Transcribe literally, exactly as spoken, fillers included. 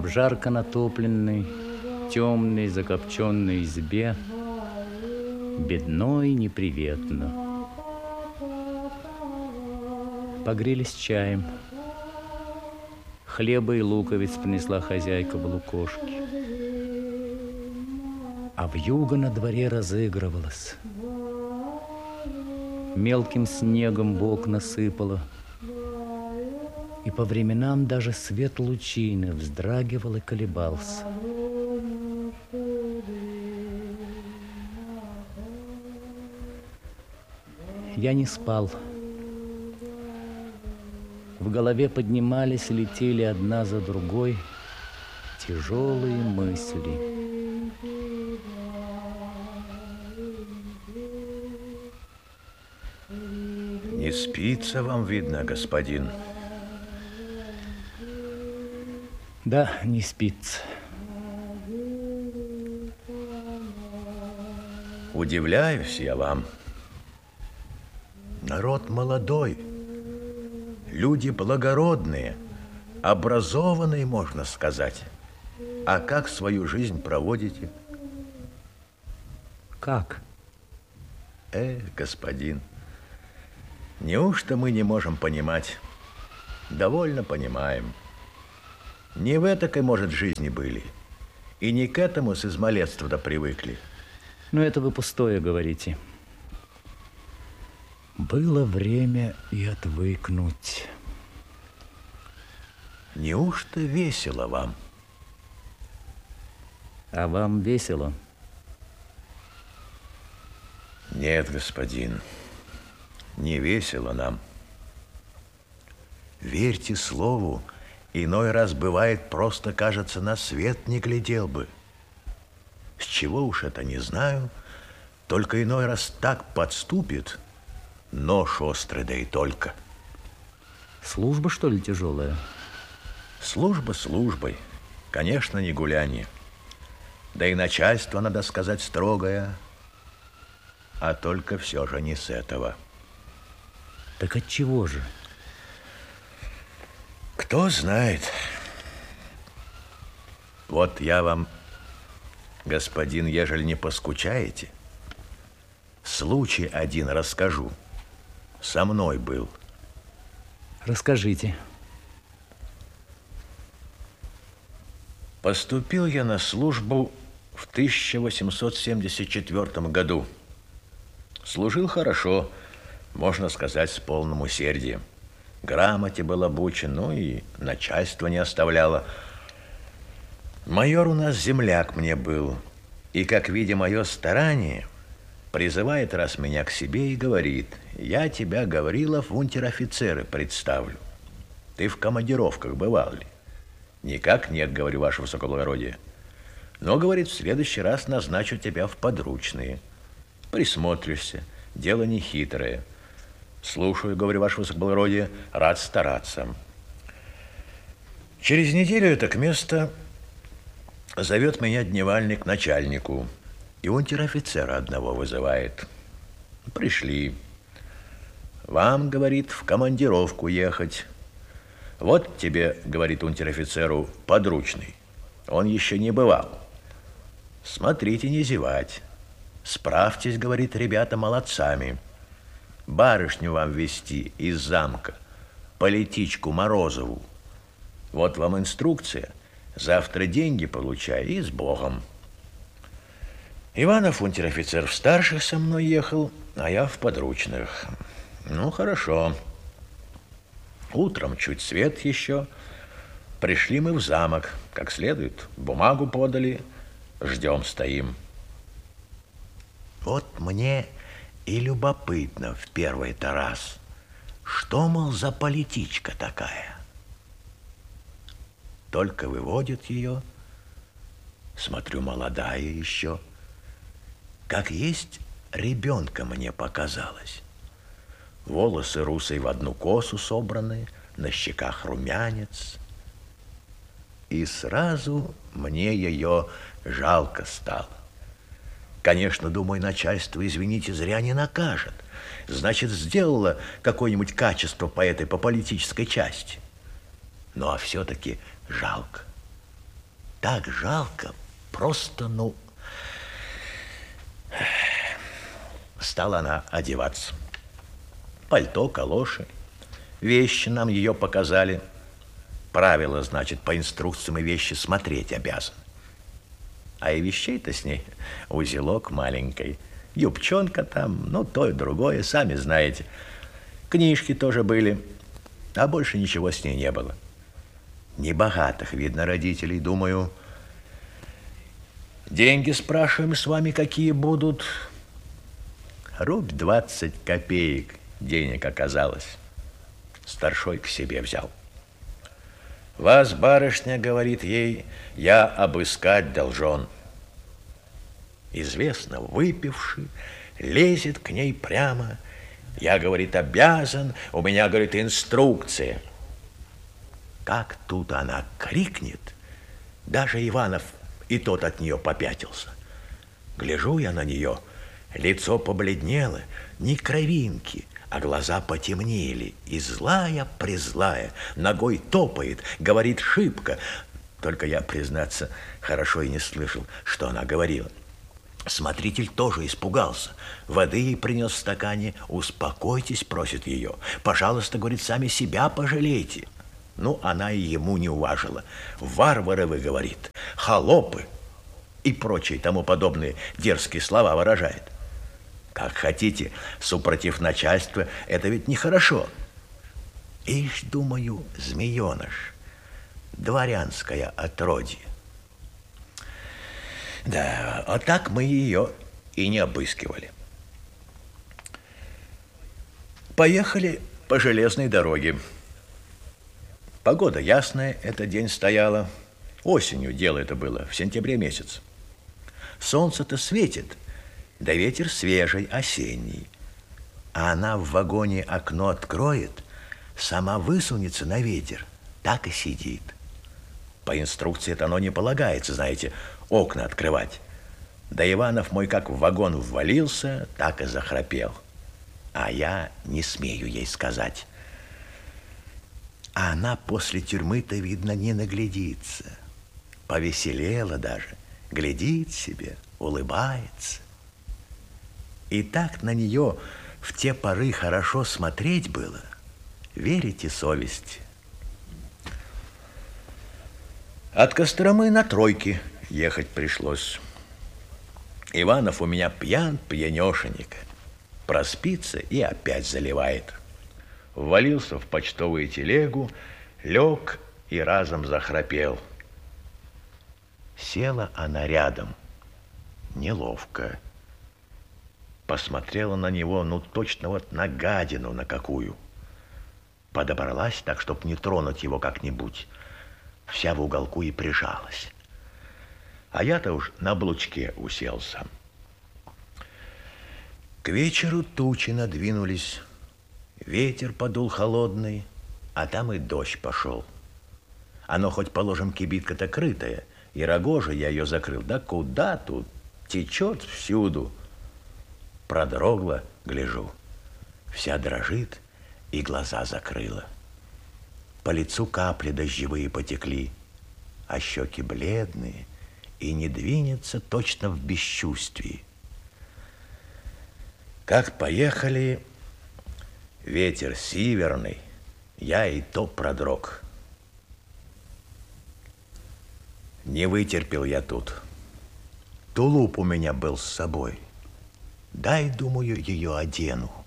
В жарко натопленной, темной, закопченной избе бедно и неприветно. Погрелись чаем. Хлеба и луковиц принесла хозяйка в лукошке. А вьюга на дворе разыгрывалась. Мелким снегом в окна сыпало. И по временам даже свет лучины вздрагивал и колебался. Я не спал. В голове поднимались и летели одна за другой тяжелые мысли. Не спится вам, видно, господин? Да, не спится. Удивляюсь я вам. Народ молодой, люди благородные, образованные, можно сказать. А как свою жизнь проводите? Как? Э, господин, неужто мы не можем понимать? Довольно понимаем. Не в этакой, может, жизни были, и не к этому с измалетства-то привыкли. Ну, это вы пустое говорите. Было время и отвыкнуть. Неужто весело вам? А вам весело? Нет, господин, не весело нам. Верьте слову, иной раз бывает, просто, кажется, на свет не глядел бы. С чего уж это не знаю, только иной раз так подступит, нож острый, да и только. Служба, что ли, тяжелая? Служба службой, конечно, не гуляние. Да и начальство, надо сказать, строгое, а только все же не с этого. Так от чего же? Кто знает. Вот я вам, господин, ежели не поскучаете, случай один расскажу. Со мной был. Расскажите. Поступил я на службу в тысяча восемьсот семьдесят четвёртом году. Служил хорошо, можно сказать, с полным усердием. Грамоте был обучен, ну и начальство не оставляло. Майор у нас земляк мне был, и, как видя мое старание, призывает раз меня к себе и говорит: я тебя, Гаврилов, в унтер-офицеры представлю. Ты в командировках бывал ли? Никак нет, говорю, ваше высокоблагородие. Но, говорит, в следующий раз назначу тебя в подручные. Присмотришься, дело нехитрое. Слушаю, говорю, ваше высокоблагородие, рад стараться. Через неделю это к месту зовет меня дневальный к начальнику. И унтер-офицера одного вызывает. Пришли. Вам, говорит, в командировку ехать. Вот тебе, говорит унтер-офицеру, подручный. Он еще не бывал. Смотрите, не зевать. Справьтесь, говорит, ребята, молодцами. Барышню вам везти из замка, политичку Морозову. Вот вам инструкция. Завтра деньги получай и с Богом. Иванов, унтер-офицер, в старших со мной ехал, а я в подручных. Ну, хорошо. Утром чуть свет еще. Пришли мы в замок, как следует. Бумагу подали, ждем, стоим. Вот мне и любопытно в первый-то раз, что, мол, за политичка такая. Только выводят ее, смотрю, молодая еще. Как есть, ребенка мне показалось. Волосы русые в одну косу собраны, на щеках румянец. И сразу мне ее жалко стало. Конечно, думаю, начальство, извините, зря не накажет. Значит, сделала какое-нибудь качество по этой, по политической части. Ну, а все-таки жалко. так жалко, просто, ну... Стала она одеваться. Пальто, калоши, вещи нам ее показали. Правило, значит, по инструкциям и вещи смотреть обязан. А и вещей-то с ней узелок маленький. Юбчонка там, ну, то и другое, сами знаете. Книжки тоже были, а больше ничего с ней не было. Небогатых, видно, родителей, думаю. Деньги, спрашиваем, с вами какие будут? Рубль двадцать копеек денег оказалось. Старшой к себе взял. Вас, барышня, говорит ей, я обыскать должен. Известно, выпивший, лезет к ней прямо. Я, говорит, обязан, у меня, говорит, инструкция. Как тут она крикнет, даже Иванов и тот от нее попятился. Гляжу я на нее, лицо побледнело, ни кровинки, а глаза потемнели, и злая-презлая, ногой топает, говорит шибко. Только я, признаться, хорошо и не слышал, что она говорила. Смотритель тоже испугался. Воды ей принес в стакане. Успокойтесь, просит ее. Пожалуйста, говорит, сами себя пожалейте. Ну, она и ему не уважила. Варвары, вы, говорит, холопы и прочие тому подобные дерзкие слова выражает. Как хотите, супротив начальства, это ведь нехорошо. Ишь, думаю, змееныш, дворянское отродье. Да, а так мы ее и не обыскивали. Поехали по железной дороге. Погода ясная, этот день стояла. Осенью дело это было, в сентябре месяц. Солнце-то светит, да ветер свежий, осенний. А она в вагоне окно откроет, сама высунется на ветер, так и сидит. По инструкции это оно не полагается, знаете, окна открывать. Да Иванов мой как в вагон ввалился, так и захрапел. А я не смею ей сказать. А она после тюрьмы-то, видно, не наглядится. Повеселела даже, глядит себе, улыбается. И так на нее в те поры хорошо смотреть было. Верите совести? От Костромы на Тройки ехать пришлось. Иванов у меня пьян, пьянешенек. Проспится и опять заливает. Ввалился в почтовую телегу, лег и разом захрапел. Села она рядом, неловко. Посмотрела на него, ну точно вот на гадину на какую. Подобралась так, чтоб не тронуть его как-нибудь. Вся в уголку и прижалась. А я-то уж на облучке уселся. К вечеру тучи надвинулись. Ветер подул холодный, а там и дождь пошел. Оно хоть, положим, кибитка-то крытая, и рогожа я ее закрыл. Да куда тут? Течет всюду. Продрогла, гляжу. Вся дрожит и глаза закрыла. По лицу капли дождевые потекли, а щеки бледные, и не двинется точно в бесчувствии. Как поехали, ветер северный, я и то продрог. Не вытерпел я тут. Тулуп у меня был с собой. Дай, думаю, ее одену.